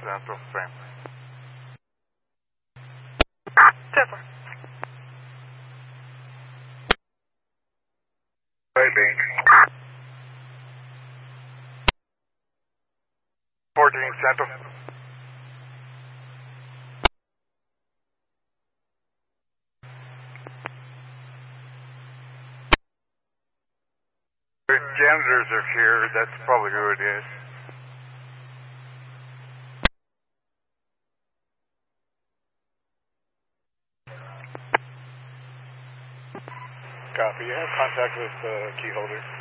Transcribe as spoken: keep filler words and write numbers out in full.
Central Frame. Temper. Waiting. fourteen Central. The janitors are here, that's probably who it is. Copy. You have contact with the uh, key holder.